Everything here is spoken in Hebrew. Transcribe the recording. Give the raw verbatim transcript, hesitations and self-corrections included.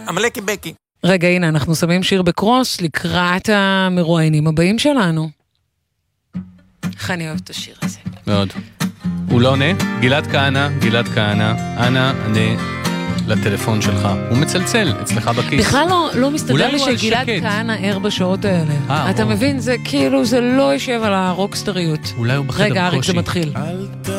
עמלקי בקי. רגע, הנה, אנחנו שמים שיר בקרוס לקראת המרואיינים הבאים שלנו. איך אני אוהבת את השיר הזה. מאוד. הוא לא עונה? גלעד כהנא, גלעד כהנא, אנא ענה לטלפון שלך. הוא מצלצל אצלך בכיס. בכלל לא, לא מסתדר לי שגלעד כהנא ער בשעות האלה. אה, אתה או. מבין? זה כאילו, זה לא יושב על הרוקסטריות. אולי הוא בחדר רגע, אריק, קושי. זה מתחיל.